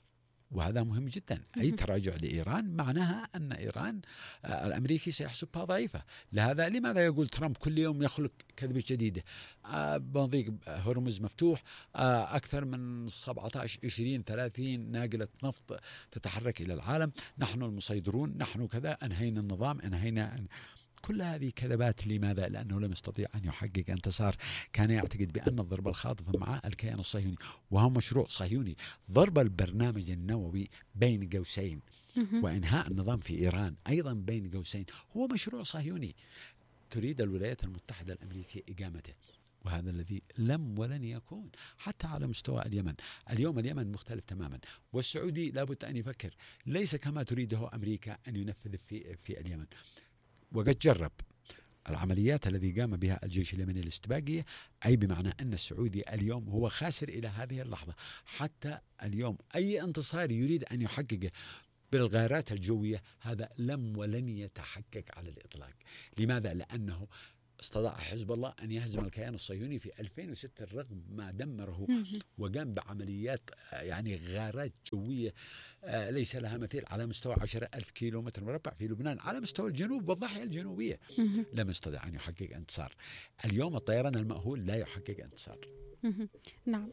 وهذا مهم جدا. أي تراجع لإيران معناها أن إيران الأمريكي سيحسبها ضعيفة. لماذا يقول ترامب كل يوم يخلق كذبة جديدة؟ مضيق هرمز مفتوح، أكثر من 17 20 30 ناقلة نفط تتحرك إلى العالم، نحن المسيطرون، نحن كذا، أنهينا النظام، كل هذه كذبات. لماذا؟ لأنه لم يستطيع أن يحقق انتصار. كان يعتقد بأن الضربة الخاطفة مع الكيان الصهيوني، وهو مشروع صهيوني، ضرب البرنامج النووي بين قوسين وإنهاء النظام في إيران أيضا بين قوسين، هو مشروع صهيوني تريد الولايات المتحدة الأمريكية إقامته، وهذا الذي لم ولن يكون حتى على مستوى اليمن. اليوم اليمن مختلف تماما، والسعودي لابد أن يفكر ليس كما تريده أمريكا أن ينفذ في اليمن. وقد جرب العمليات الذي قام بها الجيش اليمني الاستباقية، أي بمعنى أن السعودي اليوم هو خاسر إلى هذه اللحظة. حتى اليوم أي انتصار يريد أن يحققه بالغارات الجوية هذا لم ولن يتحقق على الإطلاق. لماذا؟ لأنه استطاع حزب الله أن يهزم الكيان الصهيوني في 2006 رغم ما دمره، وقام بعمليات يعني غارات جوية ليس لها مثيل على مستوى 10,000 كيلومتر مربع في لبنان، على مستوى الجنوب والضاحية الجنوبية. لم يستطع أن يحقق انتصار. اليوم الطيران المأهول لا يحقق انتصار. نعم،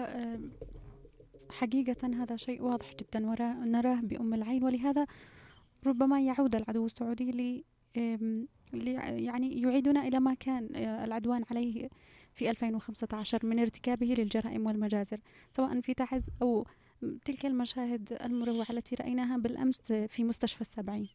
وحقيقة هذا شيء واضح جدا نراه بأم العين، ولهذا ربما يعود العدو السعودي يعني يعيدنا إلى ما كان العدوان عليه في 2015 من ارتكابه للجرائم والمجازر، سواء في تعز أو تلك المشاهد المروعة التي رأيناها بالأمس في مستشفى السبعين.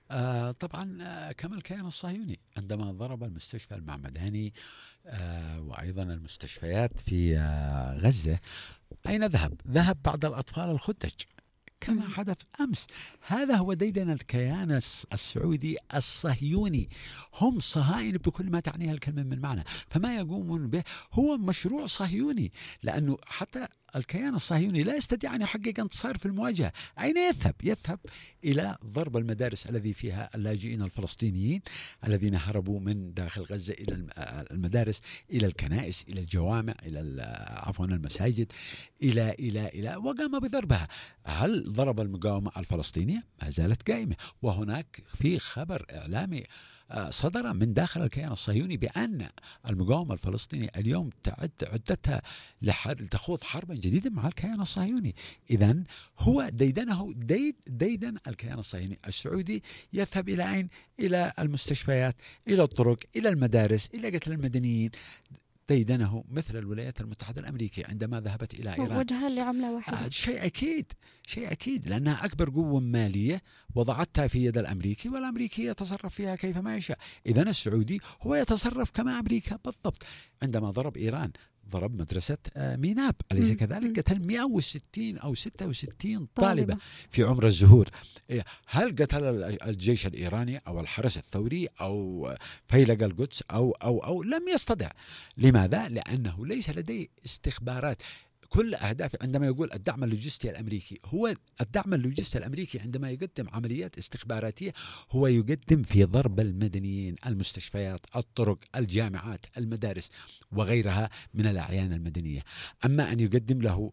طبعا كما الكيان الصهيوني عندما ضرب المستشفى المعمداني وأيضا المستشفيات في غزة، أين ذهب بعض الأطفال الخدج كما حدث أمس. هذا هو ديدن الكيان السعودي الصهيوني، هم صهاينة بكل ما تعنيها الكلمة من معنى. فما يقومون به هو مشروع صهيوني، لأنه حتى الكيان الصهيوني لا يستطيع أن يحقق انتصار في المواجهة. أين يذهب إلى ضرب المدارس الذي فيها اللاجئين الفلسطينيين الذين هربوا من داخل غزة إلى المدارس، إلى الكنائس، إلى الجوامع، إلى عفوا المساجد، إلى وقام بضربها. هل ضرب المقاومة الفلسطينية؟ ما زالت قائمة. وهناك في خبر إعلامي صدر من داخل الكيان الصهيوني بأن المقاومة الفلسطينية اليوم تعد عدتها لتخوض حربا جديدا مع الكيان الصهيوني. إذن هو ديدن الكيان الصهيوني. السعودي يذهب إلى أين؟ إلى المستشفيات، إلى الطرق، إلى المدارس، إلى قتل المدنيين. ديدنه مثل الولايات المتحدة الأمريكية عندما ذهبت إلى إيران، وجهها لعملة واحدة. شيء أكيد لأنها أكبر قوة مالية وضعتها في يد الأمريكي، والأمريكي يتصرف فيها كيفما يشاء. إذن السعودي هو يتصرف كما أمريكا بالضبط. عندما ضرب إيران ضرب مدرسة ميناب، أليس كذلك؟ قتل 160 أو 66 طالبة في عمر الزهور. هل قتل الجيش الإيراني أو الحرس الثوري أو فيلق القدس أو لم يستطع. لماذا؟ لأنه ليس لديه استخبارات. كل أهداف عندما يقول الدعم اللوجستي الأمريكي، هو الدعم اللوجستي الأمريكي عندما يقدم عمليات استخباراتية هو يقدم في ضرب المدنيين، المستشفيات، الطرق، الجامعات، المدارس وغيرها من الأعيان المدنية. أما أن يقدم له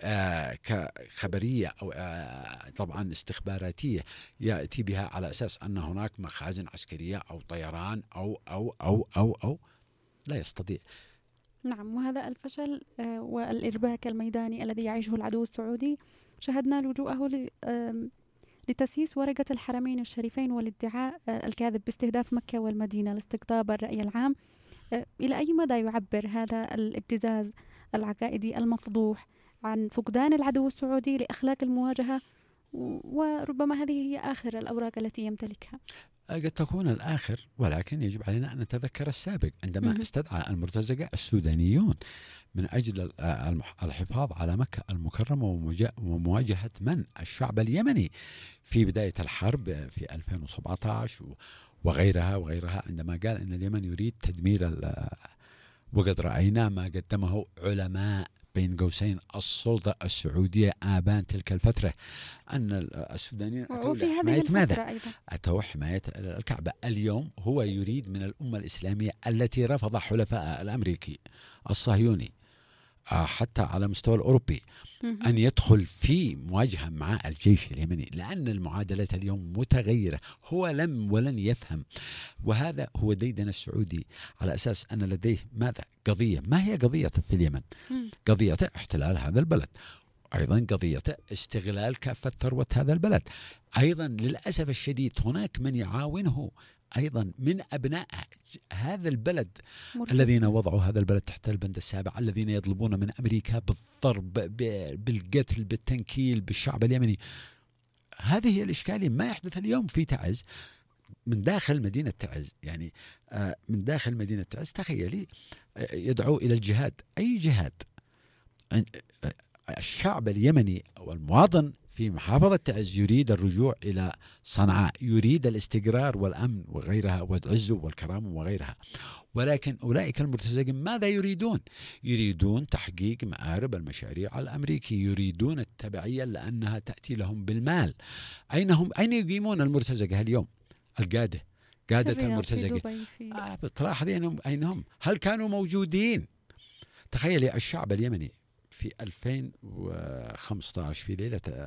كخبرية أو طبعا استخباراتية يأتي بها على أساس أن هناك مخازن عسكرية أو طيران أو لا يستطيع. نعم، وهذا الفشل والإرباك الميداني الذي يعيشه العدو السعودي شهدنا لجوءه لتسييس ورقة الحرمين الشريفين والادعاء الكاذب باستهداف مكة والمدينة لاستقطاب الرأي العام. إلى أي مدى يعبر هذا الابتزاز العقائدي المفضوح عن فقدان العدو السعودي لأخلاق المواجهة، وربما هذه هي آخر الأوراق التي يمتلكها؟ قد تكون الآخر، ولكن يجب علينا أن نتذكر السابق عندما استدعى المرتزقة السودانيون من أجل الحفاظ على مكة المكرمة ومواجهة الشعب اليمني في بداية الحرب في 2017 وغيرها، عندما قال أن اليمن يريد تدمير وقد رأينا ما قدمه علماء بين قوسين السلطة السعودية آبان تلك الفترة، أن السودانيين أتوا حماية الكعبة. اليوم هو يريد من الأمة الإسلامية التي رفض حلفاء الأمريكي الصهيوني حتى على مستوى الأوروبي أن يدخل في مواجهة مع الجيش اليمني، لأن المعادلات اليوم متغيرة. هو لم ولن يفهم، وهذا هو ديدن السعودي على أساس أن لديه ماذا؟ قضية. ما هي قضية في اليمن؟ قضية احتلال هذا البلد، أيضا قضية استغلال كافة ثروة هذا البلد، أيضا للأسف الشديد هناك من يعاونه أيضا من أبناء هذا البلد الذين وضعوا هذا البلد تحت البند السابع، الذين يطلبون من أمريكا بالضرب، بالقتل، بالتنكيل بالشعب اليمني. هذه هي الإشكالية. ما يحدث اليوم في تعز من داخل مدينة تعز، يعني من داخل مدينة تعز، تخيلي يدعو إلى الجهاد. أي جهاد؟ الشعب اليمني والمواطن في محافظة تعز يريد الرجوع إلى صنعاء، يريد الاستقرار والأمن وغيرها والعز والكرامة وغيرها، ولكن أولئك المرتزقين ماذا يريدون؟ يريدون تحقيق مآرب المشاريع الأمريكي، يريدون التبعية لأنها تأتي لهم بالمال. أين يقيمون المرتزقة اليوم؟ القادة، قادة المرتزقة بتلاحظين أين هم؟ هل كانوا موجودين؟ تخيلي الشعب اليمني في 2015 في ليلة